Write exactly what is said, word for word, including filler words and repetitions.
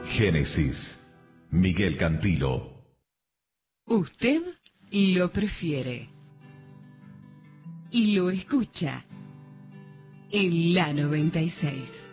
Génesis, Miguel Cantilo. Usted lo prefiere y lo escucha en la noventa y seis.